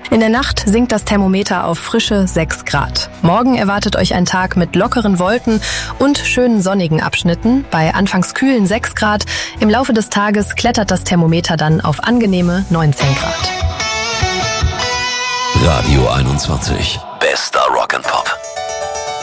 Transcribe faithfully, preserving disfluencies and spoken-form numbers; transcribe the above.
In der Nacht sinkt das Thermometer auf frische sechs Grad. Morgen erwartet euch ein Tag mit lockeren Wolken und schönen sonnigen Abschnitten. Bei anfangs kühlen sechs Grad. Im Laufe des Tages klettert das Thermometer dann auf angenehme neunzehn Grad. Radio einundzwanzig. Bester Rock'n'Pop.